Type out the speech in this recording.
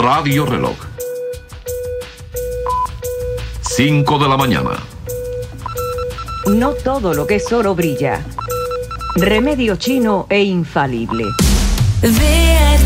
Radio Reloj. 5 de la mañana. No todo lo que es oro brilla. Remedio chino e infalible.